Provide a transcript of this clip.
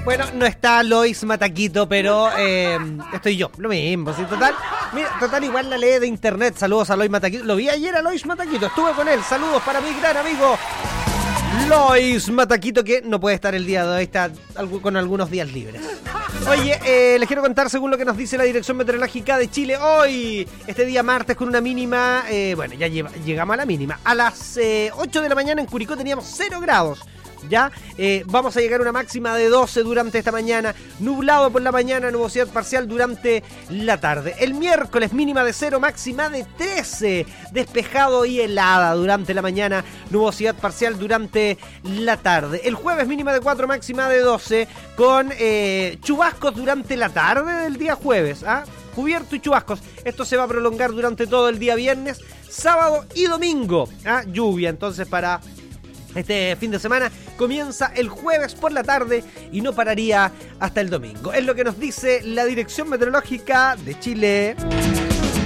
Bueno, no está Lois Mataquito, pero estoy yo, lo mismo, ¿sí? Total, igual la lee de internet. Saludos a Lois Mataquito. Lo vi ayer a Lois Mataquito, estuve con él. Saludos para mi gran amigo Lois Mataquito, que no puede estar el día de hoy, está con algunos días libres. Oye, les quiero contar según lo que nos dice la Dirección Meteorológica de Chile. Hoy, este día martes, con una mínima, bueno, ya llegamos a la mínima. A las 8 de la mañana en Curicó teníamos 0 grados. Ya, vamos a llegar a una máxima de 12 durante esta mañana, nublado por la mañana, nubosidad parcial durante la tarde. El miércoles mínima de 0, máxima de 13, despejado y helada durante la mañana, nubosidad parcial durante la tarde. El jueves mínima de 4, máxima de 12, con chubascos durante la tarde del día jueves, cubierto y chubascos. Esto se va a prolongar durante todo el día viernes, sábado y domingo. Lluvia entonces para este fin de semana. Comienza el jueves por la tarde y no pararía hasta el domingo. Es lo que nos dice la Dirección Meteorológica de Chile.